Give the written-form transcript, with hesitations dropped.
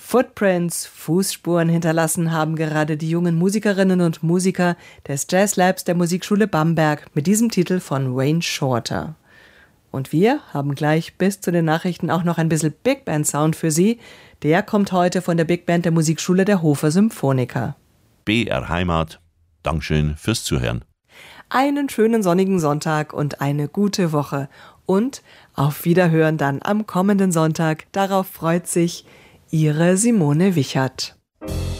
Footprints, Fußspuren hinterlassen haben gerade die jungen Musikerinnen und Musiker des Jazz Labs der Musikschule Bamberg mit diesem Titel von Wayne Shorter. Und wir haben gleich bis zu den Nachrichten auch noch ein bisschen Big Band Sound für Sie. Der kommt heute von der Big Band der Musikschule der Hofer Symphoniker. BR Heimat, Dankeschön fürs Zuhören. Einen schönen sonnigen Sonntag und eine gute Woche. Und auf Wiederhören dann am kommenden Sonntag. Darauf freut sich Ihre Simone Wichert.